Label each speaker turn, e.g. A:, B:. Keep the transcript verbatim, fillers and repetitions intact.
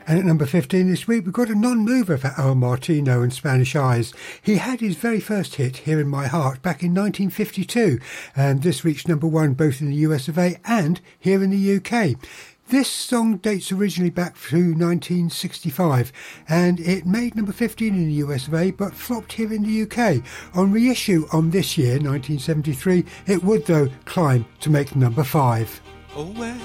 A: And at number fifteen this week, we've got a non-mover for El Martino and Spanish Eyes. He had his very first hit, Here in My Heart, back in nineteen fifty-two, and this reached number one both in the U S of A and here in the U K. This song dates originally back to nineteen sixty-five, and it made number fifteen in the U S of A, but flopped here in the U K. On reissue on this year, nineteen seventy-three, it would, though, climb to make number five.
B: Oh, well.